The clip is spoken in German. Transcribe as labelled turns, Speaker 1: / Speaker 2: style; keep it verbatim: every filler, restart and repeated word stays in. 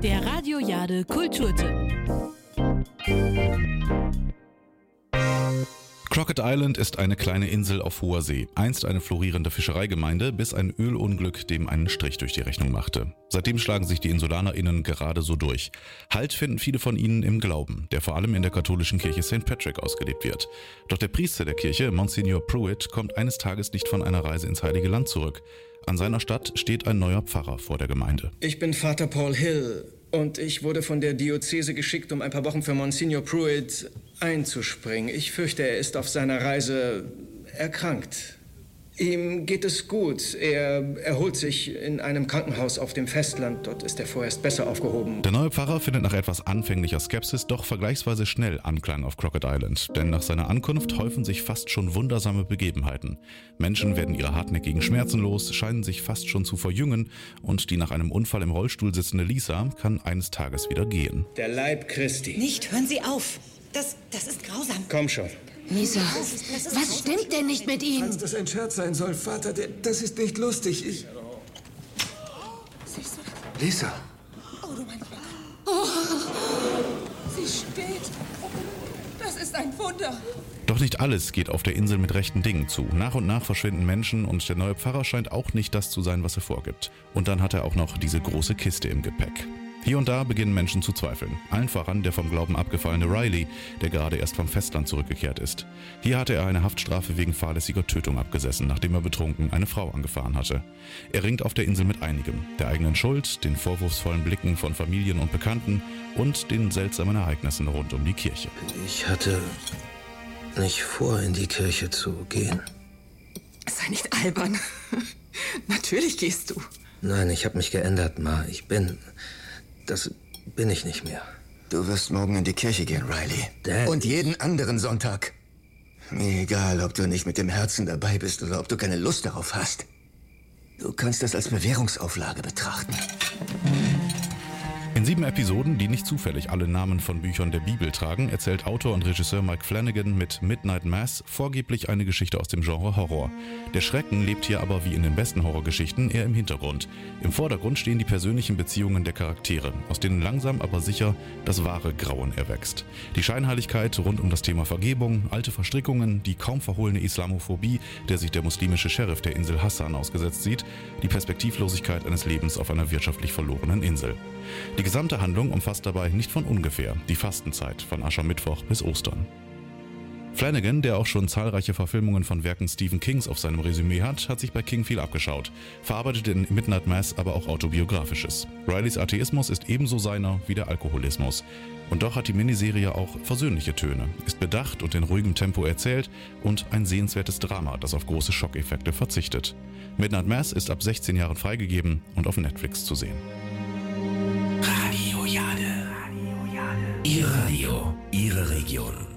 Speaker 1: Der Radio Jade Kulturtipp.
Speaker 2: Crockett Island ist eine kleine Insel auf hoher See, einst eine florierende Fischereigemeinde, bis ein Ölunglück dem einen Strich durch die Rechnung machte. Seitdem schlagen sich die InsulanerInnen gerade so durch. Halt finden viele von ihnen im Glauben, der vor allem in der katholischen Kirche Sankt Patrick ausgelebt wird. Doch der Priester der Kirche, Monsignor Pruitt, kommt eines Tages nicht von einer Reise ins Heilige Land zurück. An seiner Stadt steht ein neuer Pfarrer vor der Gemeinde.
Speaker 3: Ich bin Vater Paul Hill und ich wurde von der Diözese geschickt, um ein paar Wochen für Monsignor Pruitt einzuspringen. Ich fürchte, er ist auf seiner Reise erkrankt. Ihm geht es gut. Er erholt sich in einem Krankenhaus auf dem Festland. Dort ist er vorerst besser aufgehoben.
Speaker 2: Der neue Pfarrer findet nach etwas anfänglicher Skepsis doch vergleichsweise schnell Anklang auf Crockett Island. Denn nach seiner Ankunft häufen sich fast schon wundersame Begebenheiten. Menschen werden ihre hartnäckigen Schmerzen los, scheinen sich fast schon zu verjüngen und die nach einem Unfall im Rollstuhl sitzende Lisa kann eines Tages wieder gehen.
Speaker 3: Der Leib Christi.
Speaker 4: Nicht, hören Sie auf. Das, das ist grausam.
Speaker 3: Komm schon.
Speaker 5: Lisa, was stimmt denn nicht mit ihm?
Speaker 6: Falls das ein Scherz sein soll, Vater, der, das ist nicht lustig. Ich... Lisa.
Speaker 7: Oh, du mein Gott. Oh, sie steht. Das ist ein Wunder.
Speaker 2: Doch nicht alles geht auf der Insel mit rechten Dingen zu. Nach und nach verschwinden Menschen und der neue Pfarrer scheint auch nicht das zu sein, was er vorgibt. Und dann hat er auch noch diese große Kiste im Gepäck. Hier und da beginnen Menschen zu zweifeln. Allen voran der vom Glauben abgefallene Riley, der gerade erst vom Festland zurückgekehrt ist. Hier hatte er eine Haftstrafe wegen fahrlässiger Tötung abgesessen, nachdem er betrunken eine Frau angefahren hatte. Er ringt auf der Insel mit einigem: der eigenen Schuld, den vorwurfsvollen Blicken von Familien und Bekannten und den seltsamen Ereignissen rund um die Kirche.
Speaker 6: Ich hatte nicht vor, in die Kirche zu gehen.
Speaker 7: Sei nicht albern. Natürlich gehst du.
Speaker 6: Nein, ich habe mich geändert, Ma. Ich bin... Das bin ich nicht mehr.
Speaker 8: Du wirst morgen in die Kirche gehen, Riley.
Speaker 6: Dad.
Speaker 8: Und jeden anderen Sonntag. Mir egal, ob du nicht mit dem Herzen dabei bist oder ob du keine Lust darauf hast. Du kannst das als Bewährungsauflage betrachten.
Speaker 2: In sieben Episoden, die nicht zufällig alle Namen von Büchern der Bibel tragen, erzählt Autor und Regisseur Mike Flanagan mit Midnight Mass vorgeblich eine Geschichte aus dem Genre Horror. Der Schrecken lebt hier aber wie in den besten Horrorgeschichten eher im Hintergrund. Im Vordergrund stehen die persönlichen Beziehungen der Charaktere, aus denen langsam aber sicher das wahre Grauen erwächst. Die Scheinheiligkeit rund um das Thema Vergebung, alte Verstrickungen, die kaum verhohlene Islamophobie, der sich der muslimische Sheriff der Insel Hassan ausgesetzt sieht, die Perspektivlosigkeit eines Lebens auf einer wirtschaftlich verlorenen Insel. Die gesamte Handlung umfasst dabei nicht von ungefähr die Fastenzeit von Aschermittwoch bis Ostern. Flanagan, der auch schon zahlreiche Verfilmungen von Werken Stephen Kings auf seinem Resümee hat, hat sich bei King viel abgeschaut, verarbeitet in Midnight Mass aber auch Autobiografisches. Rileys Atheismus ist ebenso seiner wie der Alkoholismus. Und doch hat die Miniserie auch versöhnliche Töne, ist bedacht und in ruhigem Tempo erzählt und ein sehenswertes Drama, das auf große Schockeffekte verzichtet. Midnight Mass ist ab sechzehn Jahren freigegeben und auf Netflix zu sehen.
Speaker 9: Radio Jade. Ihr Radio, Ihre Region.